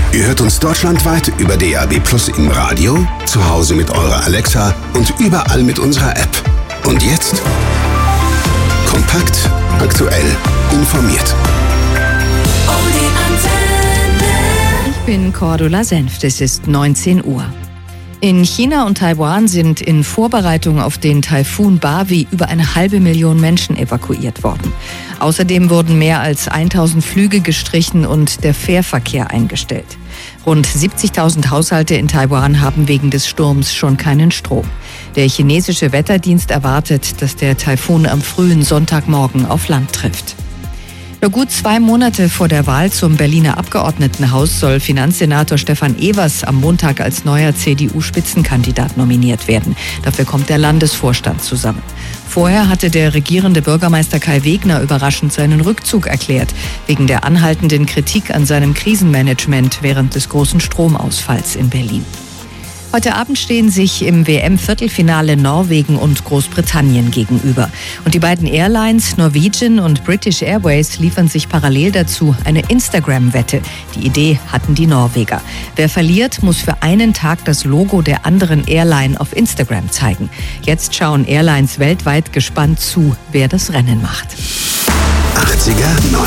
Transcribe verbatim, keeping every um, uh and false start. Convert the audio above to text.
Ihr hört uns deutschlandweit über D A B Plus im Radio, zu Hause mit eurer Alexa und überall mit unserer App. Und jetzt kompakt, aktuell, informiert. Ich bin Cordula Senft, es ist neunzehn Uhr. In China und Taiwan sind in Vorbereitung auf den Taifun Bavi über eine halbe Million Menschen evakuiert worden. Außerdem wurden mehr als tausend Flüge gestrichen und der Fährverkehr eingestellt. Rund siebzigtausend Haushalte in Taiwan haben wegen des Sturms schon keinen Strom. Der chinesische Wetterdienst erwartet, dass der Taifun am frühen Sonntagmorgen auf Land trifft. Nur gut zwei Monate vor der Wahl zum Berliner Abgeordnetenhaus soll Finanzsenator Stefan Evers am Montag als neuer C D U-Spitzenkandidat nominiert werden. Dafür kommt der Landesvorstand zusammen. Vorher hatte der regierende Bürgermeister Kai Wegner überraschend seinen Rückzug erklärt, wegen der anhaltenden Kritik an seinem Krisenmanagement während des großen Stromausfalls in Berlin. Heute Abend stehen sich im W M-Viertelfinale Norwegen und Großbritannien gegenüber. Und die beiden Airlines Norwegian und British Airways liefern sich parallel dazu eine Instagram-Wette. Die Idee hatten die Norweger. Wer verliert, muss für einen Tag das Logo der anderen Airline auf Instagram zeigen. Jetzt schauen Airlines weltweit gespannt zu, wer das Rennen macht. achtziger,